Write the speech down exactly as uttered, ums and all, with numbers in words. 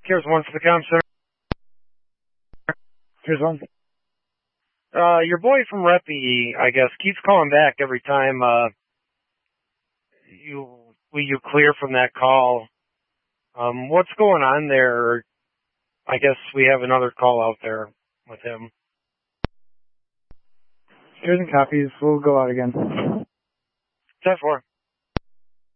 Here's one for the comm center. Here's one. Uh, your boy from Reppy, I guess, keeps calling back every time, uh, you, we, you clear from that call. Um, what's going on there? I guess we have another call out there with him. Here's some copies. We'll go out again. ten four.